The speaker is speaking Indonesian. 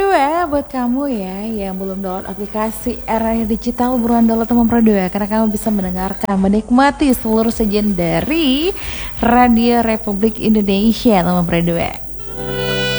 Pro 2 buat kamu ya yang belum download aplikasi RRI Digital, buruan download teman Pro 2 karena kamu bisa mendengarkan, menikmati seluruh sajian dari Radio Republik Indonesia teman Pro 2.